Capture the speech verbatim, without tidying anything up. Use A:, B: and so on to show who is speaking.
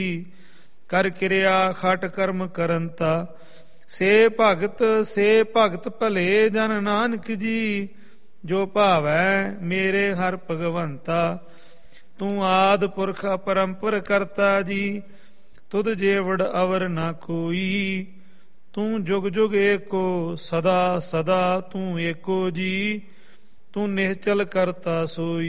A: ਕਰ ਕਿਰਿਆ ਖਟ ਕਰਮ ਕਰੰਤਾ। ਸੇ ਭਗਤ ਸੇ ਭਗਤ ਭਲੇ ਜਨ ਨਾਨਕ ਜੀ, ਜੋ ਭਾਵੈ ਮੇਰੇ ਹਰਿ ਭਗਵੰਤਾ। ਤੂੰ ਆਦਿ ਪੁਰਖ ਅਪਰੰਪਰ ਕਰਤਾ ਜੀ, ਤੁਧ ਜੇਵੜ ਅਵਰ ਨਾ ਕੋਈ। ਤੂੰ ਜੁਗ ਜੁਗ ਏਕੋ ਸਦਾ ਸਦਾ ਤੂੰ ਏਕੋ ਜੀ, ਤੂੰ ਨਿਹਚਲ ਕਰਤਾ ਸੋਈ।